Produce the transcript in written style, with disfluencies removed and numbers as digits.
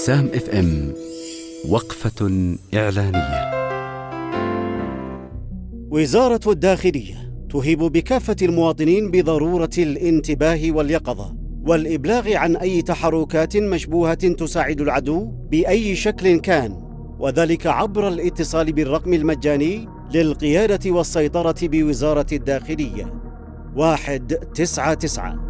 سام اف ام. وقفة إعلانية. وزارة الداخلية تهيب بكافة المواطنين بضرورة الانتباه واليقظة والإبلاغ عن أي تحركات مشبوهة تساعد العدو بأي شكل كان، وذلك عبر الاتصال بالرقم المجاني للقيادة والسيطرة بوزارة الداخلية 199.